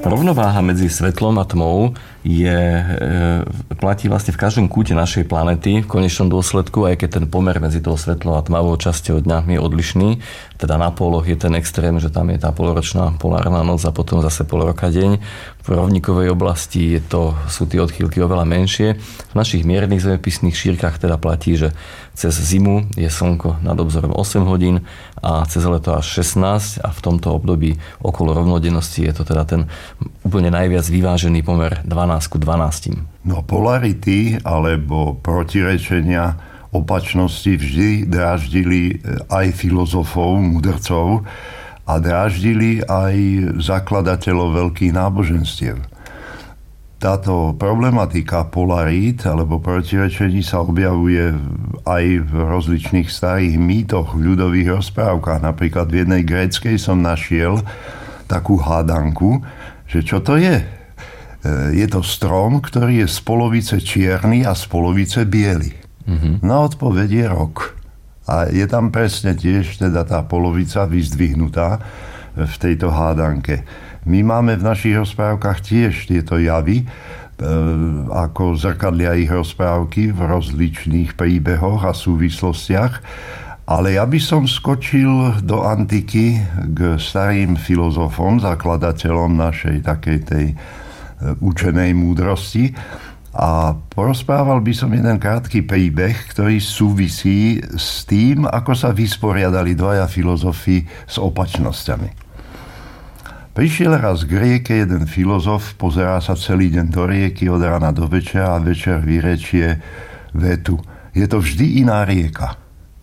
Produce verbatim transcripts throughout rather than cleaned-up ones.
Rovnováha medzi svetlom a tmou je, e, platí vlastne v každom kúte našej planety v konečnom dôsledku, aj keď ten pomer medzi tou svetlou a tmavou časťou dňa je odlišný. Teda na póloch je ten extrém, že tam je tá poloročná polárna noc a potom zase pol roka deň. V rovníkovej oblasti je to, sú tie odchýlky oveľa menšie. V našich miernych zemepisných šírkach teda platí, že cez zimu je slnko nad obzorom osem hodín a cez leto až šestnásť a v tomto období okolo rovnodennosti je to teda ten úplne najviac vyvážený pomer dvanásť ku dvanástich. No polarity alebo protirečenia opačnosti vždy dráždili aj filozofov, mudrcov a dráždili aj zakladateľov veľkých náboženstiev. Táto problematika polarít alebo protirečení sa objavuje aj v rozličných starých mýtoch, v ľudových rozprávkach. Napríklad v jednej gréckej som našiel takú hádanku, že čo to je? Je to strom, ktorý je z polovice čierny a z polovice biely. Mm-hmm. Na odpoveď je rok. A je tam presne tiež teda tá polovica vyzdvihnutá v tejto hádanke. My máme v našich rozprávkach tiež tieto javy, ako zrkadlia ich rozprávky v rozličných príbehoch a súvislostiach. Ale ja by som skočil do antiky k starým filozofom, zakladateľom našej takej tej učenej múdrosti. A porozprával by som jeden krátky príbeh, ktorý súvisí s tým, ako sa vysporiadali dvaja filozofi s opačnosťami. Prišiel raz k rieke jeden filozof, pozerá sa celý deň do rieky od rána do večera a večer vyrečie vetu. Je to vždy iná rieka.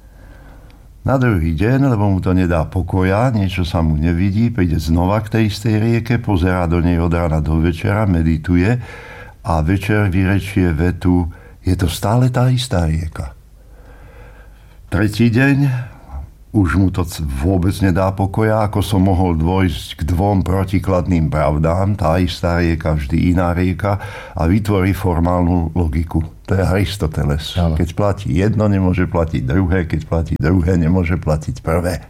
Na druhý deň, lebo mu to nedá pokoja, niečo sa mu nevidí, príde znova k tej istej rieke, pozerá do nej od rána do večera, medituje a večer vyrečie vetu, je to stále tá istá rieka. Tretí deň, už mu to vôbec nedá pokoja, ako som mohol dôjsť k dvom protikladným pravdám, tá istá rieka, vždy iná rieka a vytvorí formálnu logiku. To je Aristoteles. Áno. Keď platí jedno, nemôže platiť druhé, keď platí druhé, nemôže platiť prvé.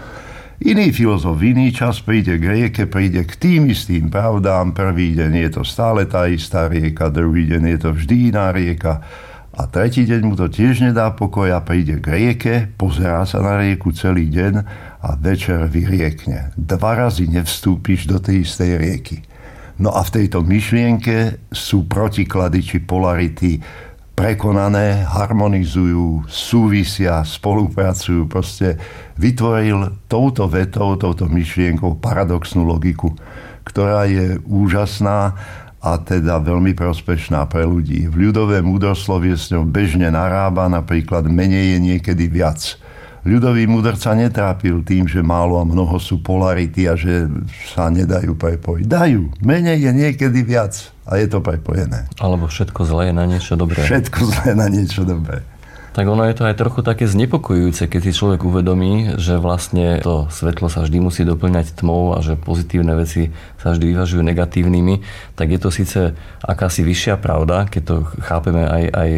Iný filozof v iný čas príde k rieke, príde k tým istým pravdám. Prvý deň je to stále tá istá rieka, druhý deň je to vždy iná rieka. A tretí deň mu to tiež nedá pokoja, príde k rieke, pozerá sa na rieku celý deň a večer vyriekne. Dva razy nevstúpiš do tej istej rieky. No a v tejto myšlienke sú protiklady či polarity prekonané, harmonizujú, súvisia, spolupracujú. Proste vytvoril touto vetou, touto myšlienkou paradoxnú logiku, ktorá je úžasná a teda veľmi prospešná pre ľudí. V ľudové múdroslovie s ňou bežne narába, napríklad menej je niekedy viac. Ľudový múdrc sa netrápil tým, že málo a mnoho sú polarity a že sa nedajú prepojiť. Dajú. Menej je niekedy viac a je to prepojené. Alebo všetko zlé je na niečo dobré. Všetko zlé na niečo dobré. Tak ono je to aj trochu také znepokojujúce, keď si človek uvedomí, že vlastne to svetlo sa vždy musí doplňať tmou a že pozitívne veci sa vždy vyvažujú negatívnymi, tak je to síce akási vyššia pravda, keď to chápeme aj, aj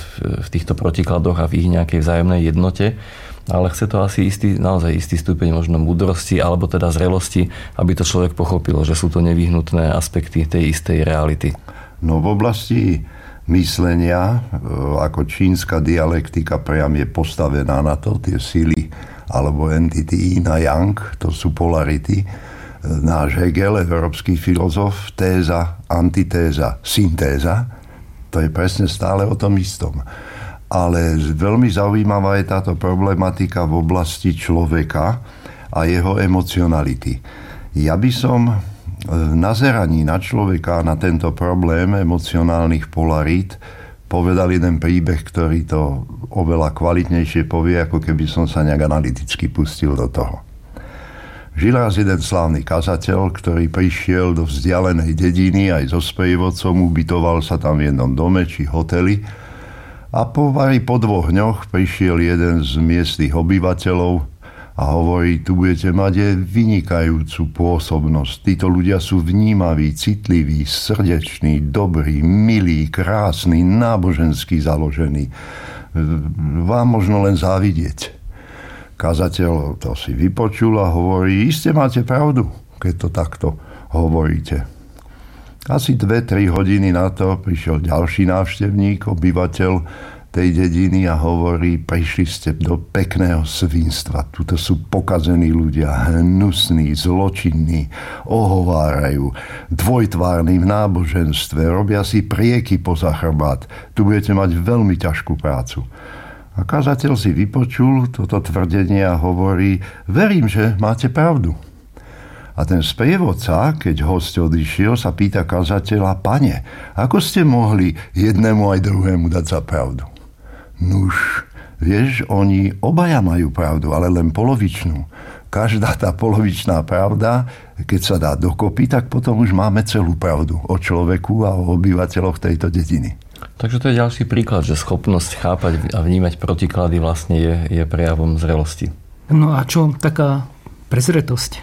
v týchto protikladoch a v ich nejakej vzájomnej jednote, ale chce to asi istý, naozaj istý stupeň možno múdrosti alebo teda zrelosti, aby to človek pochopil, že sú to nevyhnutné aspekty tej istej reality. No v oblasti myslenia, ako čínska dialektika priam je postavená na to, tie sily alebo entity yin a yang, to sú polarity. Náš Hegel, európsky filozof, téza, antitéza, syntéza, to je presne stále o tom istom. Ale veľmi zaujímavá je táto problematika v oblasti človeka a jeho emocionality. Ja by som v nazeraní na človeka, na tento problém emocionálnych polarít povedal jeden príbeh, ktorý to oveľa kvalitnejšie povie, ako keby som sa nejak analyticky pustil do toho. Žil raz jeden slávny kazateľ, ktorý prišiel do vzdialenej dediny aj so sprievodcom, ubytoval sa tam v jednom dome či hoteli a po vari po dvoch dňoch prišiel jeden z miestnych obyvateľov a hovorí, tu budete mať vynikajúcu pôsobnosť. Títo ľudia sú vnímaví, citliví, srdeční, dobrí, milí, krásni, nábožensky založení. Vám možno len závidieť. Kazateľ to si vypočul a hovorí, iste máte pravdu, keď to takto hovoríte. Asi dve tri hodiny na to prišiel ďalší návštevník, obyvateľ tej dediny a hovorí, prišli ste do pekného svinstva. Tuto sú pokazení ľudia, hnusní, zločinní, ohovárajú, dvojtvárni v náboženstve, robia si prieky poza chrbát. Tu budete mať veľmi ťažkú prácu. A kazateľ si vypočul toto tvrdenie a hovorí, verím, že máte pravdu. A ten sprievodca, keď host odišiel, sa pýta kazateľa, pane, ako ste mohli jednému aj druhému dať za pravdu? Nuž, vieš, oni obaja majú pravdu, ale len polovičnú. Každá tá polovičná pravda, keď sa dá dokopy, tak potom už máme celú pravdu o človeku a o obyvateľoch tejto dediny. Takže to je ďalší príklad, že schopnosť chápať a vnímať protiklady vlastne je, je prejavom zrelosti. No a čo taká prezretosť?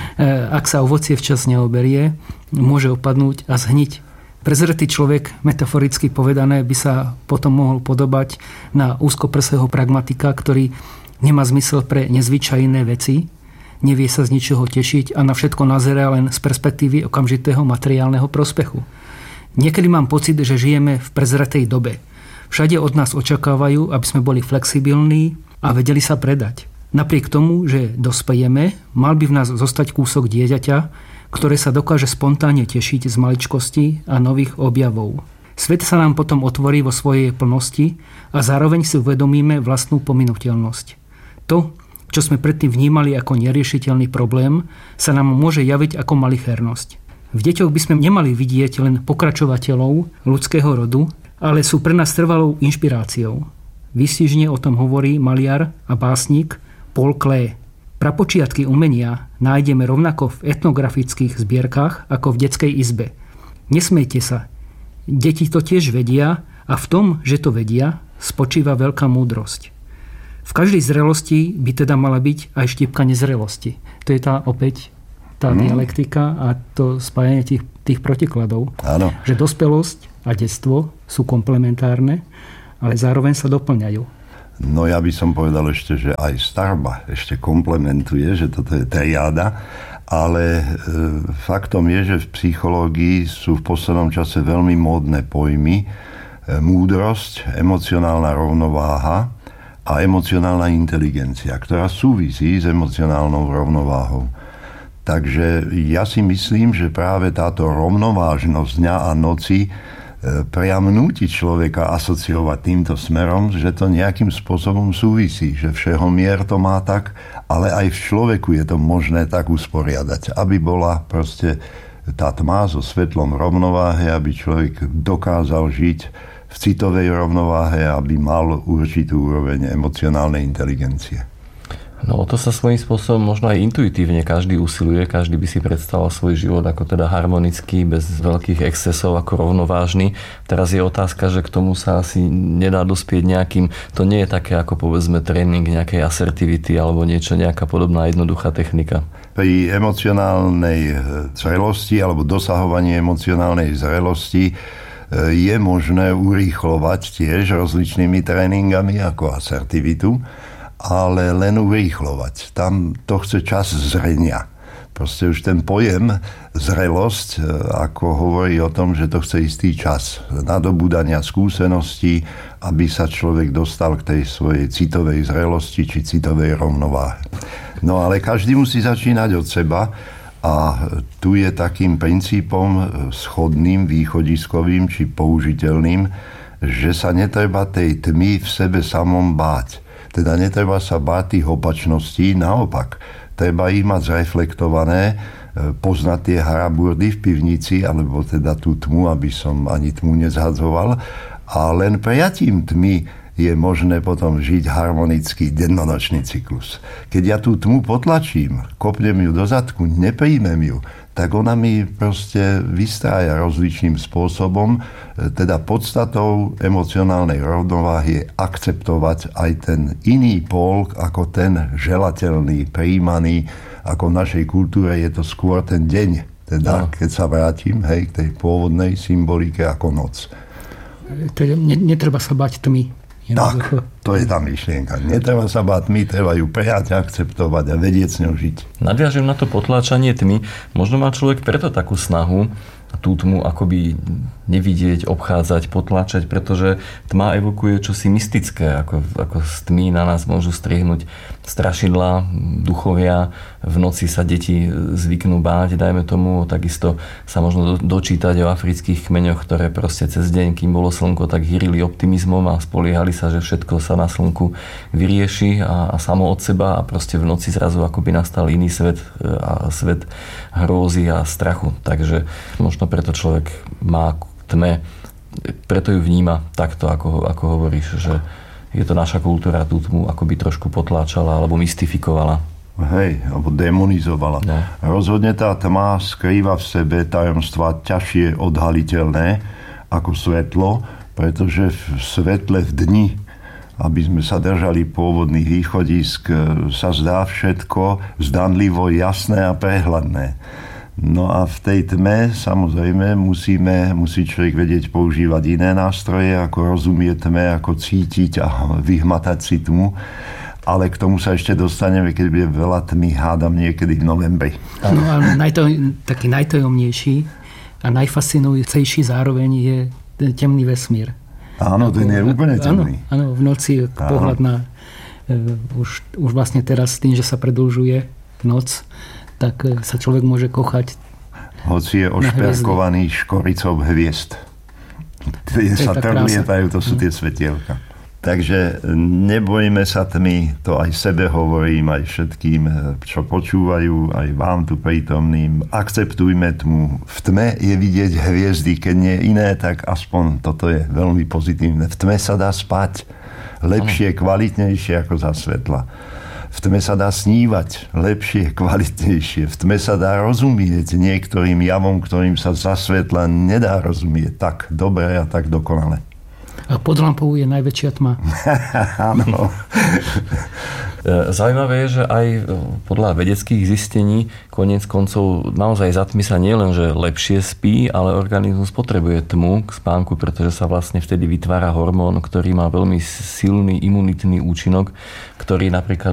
Ak sa ovocie včas neoberie, môže opadnúť a zhniť. Prezretý človek, metaforicky povedané, by sa potom mohol podobať na úzkoprsého pragmatika, ktorý nemá zmysel pre nezvyčajné veci, nevie sa z ničoho tešiť a na všetko nazerá len z perspektívy okamžitého materiálneho prospechu. Niekedy mám pocit, že žijeme v prezretej dobe. Všade od nás očakávajú, aby sme boli flexibilní a vedeli sa predať. Napriek tomu, že dospejeme, mal by v nás zostať kúsok dieťaťa, ktoré sa dokáže spontánne tešiť z maličkosti a nových objavov. Svet sa nám potom otvorí vo svojej plnosti a zároveň si uvedomíme vlastnú pominuteľnosť. To, čo sme predtým vnímali ako neriešiteľný problém, sa nám môže javiť ako malichernosť. V deťoch by sme nemali vidieť len pokračovateľov ľudského rodu, ale sú pre nás trvalou inšpiráciou. Výstižne o tom hovorí maliar a básnik Paul Klee. Prapočiatky umenia nájdeme rovnako v etnografických zbierkach ako v detskej izbe. Nesmejte sa. Deti to tiež vedia a v tom, že to vedia, spočíva veľká múdrosť. V každej zrelosti by teda mala byť aj štiepka nezrelosti. To je tá opäť tá mm. dialektika a to spájanie tých, tých protikladov. Áno. Že dospelosť a detstvo sú komplementárne, ale zároveň sa doplňajú. No ja by som povedal ešte, že aj starba ešte komplementuje, že toto je triáda, ale e, faktom je, že v psychológii sú v poslednom čase veľmi módne pojmy e, múdrosť, emocionálna rovnováha a emocionálna inteligencia, ktorá súvisí s emocionálnou rovnováhou. Takže ja si myslím, že práve táto rovnovážnosť dňa a noci priam núti človeka asociovať týmto smerom, že to nejakým spôsobom súvisí, že všeho mier to má tak, ale aj v človeku je to možné tak usporiadať, aby bola proste tá tma so svetlom rovnováhe, aby človek dokázal žiť v citovej rovnováhe, aby mal určitú úroveň emocionálnej inteligencie. No to sa svojím spôsobom možno aj intuitívne každý usiluje, každý by si predstavoval svoj život ako teda harmonický, bez veľkých excesov, ako rovnovážny. Teraz je otázka, že k tomu sa asi nedá dospieť nejakým, to nie je také ako povedzme tréning nejakej asertivity alebo niečo, nejaká podobná jednoduchá technika. Pri emocionálnej zrelosti alebo dosahovaní emocionálnej zrelosti je možné urýchlovať tiež rozličnými tréningami ako asertivitu, ale len urýchlovať. Tam to chce čas zrenia. Proste už ten pojem zrelosť, ako hovorí o tom, že to chce istý čas nadobúdania skúseností, aby sa človek dostal k tej svojej citovej zrelosti či citovej rovnováhe. No ale každý musí začínať od seba a tu je takým princípom schodným, východiskovým či použiteľným, že sa netreba tej tmy v sebe samom báť. Teda netreba sa báť tých opačností, naopak. Treba ich mať zreflektované, poznať tie haraburdy v pivnici, alebo teda tú tmu, aby som ani tmu nezhadzoval. A len prijatím tmy je možné potom žiť harmonický dennonočný cyklus. Keď ja tú tmu potlačím, kopnem ju do zadku, nepríjmem ju, tak ona mi proste vystrája rozličným spôsobom. Teda podstatou emocionálnej rovnováhy je akceptovať aj ten iný pól ako ten želateľný, prijímaný. Ako v našej kultúre je to skôr ten deň. Teda, no. Keď sa vrátim, hej, k tej pôvodnej symbolike ako noc. Teda netreba sa bať tmy. Tak, to je tá myšlienka. Netreba sa báť tmy, treba ju prijať, akceptovať a vedieť s ňou žiť. Nadviažem na to potláčanie tmy. Možno má človek preto takú snahu tú tmu akoby nevidieť, obchádzať, potláčať, pretože tma evokuje čosi mystické, ako, ako z tmy na nás môžu strihnúť strašidlá, duchovia, v noci sa deti zvyknú báť, dajme tomu, takisto sa možno dočítať o afrických kmeňoch, ktoré proste cez deň, kým bolo slnko, tak hýrili optimizmom a spoliehali sa, že všetko sa na slnku vyrieši a, a samo od seba a proste v noci zrazu akoby nastal iný svet a svet hrôzy a strachu. Takže možno preto človek má tme, preto ju vníma takto, ako, ako hovoríš, že je to naša kultúra, tú tmu akoby trošku potláčala alebo mystifikovala. Hej, alebo demonizovala. No. Rozhodne tá tma skrýva v sebe tajomstvá ťažšie odhaliteľné ako svetlo, pretože v svetle v dni, aby sme sa držali pôvodných východisk, sa zdá všetko zdanlivo jasné a prehľadné. No a v tej tme samozrejme musíme, musí človek vedieť používať iné nástroje, ako rozumieť tme, ako cítiť a vyhmatať si tmu. Ale k tomu sa ešte dostaneme, keď bude veľa tmy, hádam niekedy v novembri. No a najto, taký najtajomnejší a najfascinujúcejší zároveň je ten temný vesmír. Áno, ten je úplne temný. Áno, áno, v noci pohľad na už, už vlastne teraz tým, že sa predĺžuje noc, tak sa človek môže kochať. Hoci je ošperkovaný škoricou hviezd. Tie sa trlietajú, to sú tie svetielka. Takže nebojme sa tmy, to aj sebe hovorím, aj všetkým, čo počúvajú, aj vám tu prítomným. Akceptujme tmu. V tme je vidieť hviezdy, keď nie iné, tak aspoň toto je veľmi pozitívne. V tme sa dá spať lepšie, kvalitnejšie ako za svetla. V tme sa dá snívať lepšie, kvalitnejšie. V tme sa dá rozumieť niektorým javom, ktorým sa za svetla nedá rozumieť tak dobre a tak dokonale. A pod lampou je najväčšia tma. Áno. Zaujímavé je, že aj podľa vedeckých zistení koniec koncov naozaj za tmy sa nielen, že lepšie spí, ale organizmus potrebuje tmu k spánku, pretože sa vlastne vtedy vytvára hormón, ktorý má veľmi silný imunitný účinok, ktorý napríklad